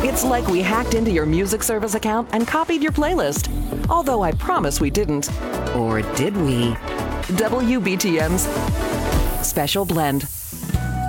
It's like we hacked into your music service account and copied your playlist. Although I promise we didn't. Or did we? WBTM's Special Blend.